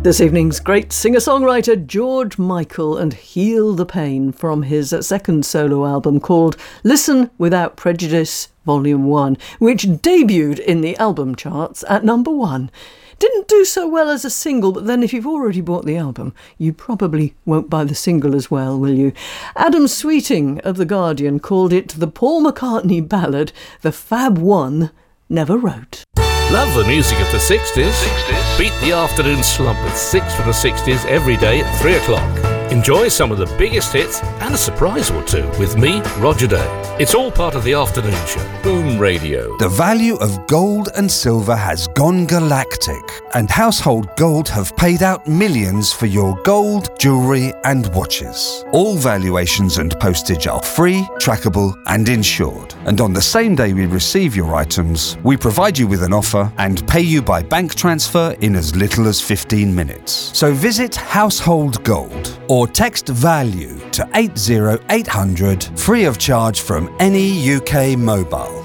This evening's great singer-songwriter George Michael and Heal the Pain from his second solo album called Listen Without Prejudice Volume 1, which debuted in the album charts at number 1. Didn't do so well as a single, but then if you've already bought the album, you probably won't buy the single as well, will you? Adam Sweeting of The Guardian called it the Paul McCartney ballad the Fab One never wrote. Love the music of the 60s? Beat the afternoon slump with 6 for the 60s every day at 3 o'clock. Enjoy some of the biggest hits and a surprise or two with me, Roger Day. It's all part of the afternoon show. Boom Radio. The value of gold and silver has gone galactic, and Household Gold have paid out millions for your gold, jewellery and watches. All valuations and postage are free, trackable and insured. And on the same day we receive your items, we provide you with an offer and pay you by bank transfer in as little as 15 minutes. So visit Household Gold or text VALUE to 80800 free of charge from any UK mobile.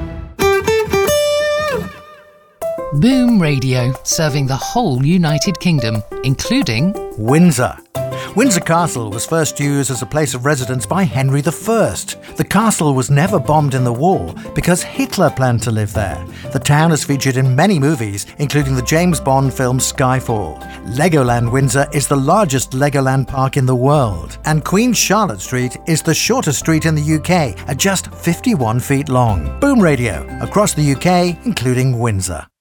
Boom Radio, serving the whole United Kingdom, including Windsor. Windsor Castle was first used as a place of residence by Henry I. The castle was never bombed in the war because Hitler planned to live there. The town is featured in many movies, including the James Bond film Skyfall. Legoland Windsor is the largest Legoland park in the world, and Queen Charlotte Street is the shortest street in the UK at just 51 feet long. Boom Radio, across the UK, including Windsor.